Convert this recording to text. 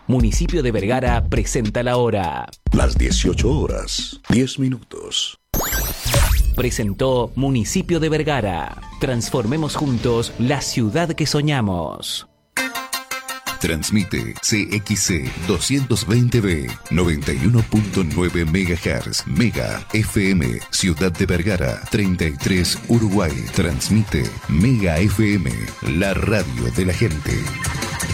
Municipio de Vergara presenta la hora. Las 18 horas, 10 minutos. Presentó Municipio de Vergara. Transformemos juntos la ciudad que soñamos. Transmite CXC 220B 91.9 MHz Mega FM Ciudad de Vergara 33 Uruguay. Transmite Mega FM, la radio de la gente.